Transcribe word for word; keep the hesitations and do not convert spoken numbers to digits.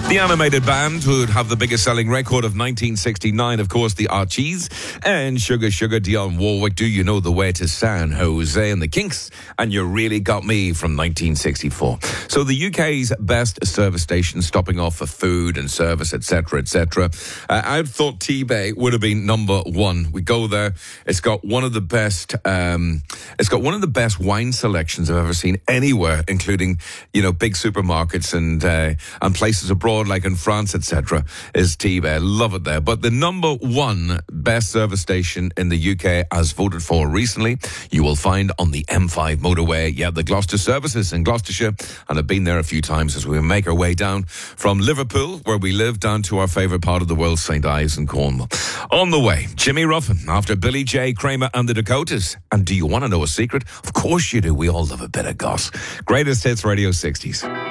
The animated band would have the biggest selling record of nineteen sixty-nine, of course, the Archies, and Sugar Sugar Dionne Warwick, Do You Know the Way to San Jose, and the Kinks, and You Really Got Me from nineteen sixty-four. So the U K's best service station, stopping off for food and service, et cetera, et cetera. Uh, I thought T-Bay would have been number one. We go there. It's got one of the best. Um, it's got one of the best wine selections I've ever seen anywhere, including you know big supermarkets and uh, and places abroad like in France, et cetera. Is T-Bay. I love it there. But the number one best service station in the U K, as voted for recently, you will find on the M five motorway. Yeah, the Gloucester services in Gloucestershire, and I've been there a few times as we make our way down from Liverpool, where we live, down to our favourite part of the world, Saint Ives and Cornwall. On the way, Jimmy Ruffin, after Billy J. Kramer and the Dakotas. And do you want to know a secret? Of course you do. We all love a bit of goss. Greatest Hits Radio sixties.